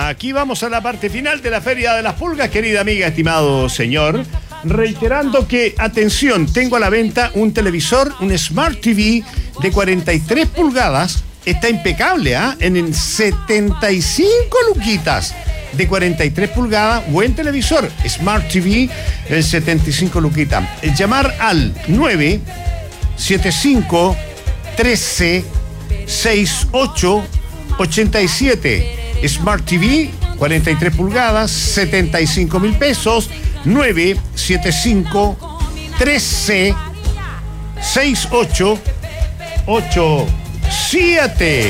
Aquí vamos a la parte final de la Feria de las Pulgas, querida amiga, estimado señor. Reiterando que, atención, tengo a la venta un televisor, un Smart TV de 43 pulgadas. Está impecable, en 75 luquitas. De 43 pulgadas, buen televisor, Smart TV, el 75 luquitas. Llamar al 975 13 68 87. Smart TV, 43 pulgadas, 75.000 pesos. 975 13 68 87.